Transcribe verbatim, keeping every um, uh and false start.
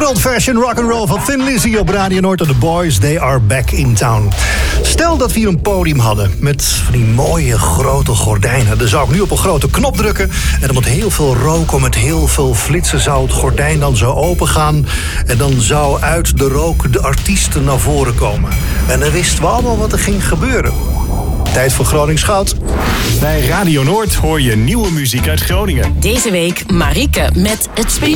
Old-fashioned rock'n'roll van Thin Lizzy op Radio Noord en The Boys, They Are Back in Town. Stel dat we hier een podium hadden met van die mooie grote gordijnen. Dan zou ik nu op een grote knop drukken en dan met heel veel rook, met heel veel flitsen zou het gordijn dan zo open gaan. En dan zou uit de rook de artiesten naar voren komen. En dan wisten we allemaal wat er ging gebeuren. Tijd voor Gronings Goud. Bij Radio Noord hoor je nieuwe muziek uit Groningen. Deze week Marieke met Het Spelen